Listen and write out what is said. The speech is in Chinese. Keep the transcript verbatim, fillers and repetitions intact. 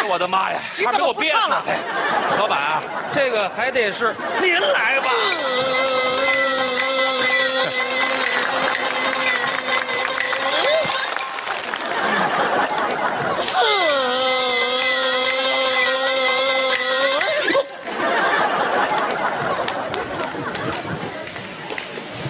哎呦我的妈呀！ 你差点给我怎么不唱了憋死了！哎，老板啊，这个还得是您来吧。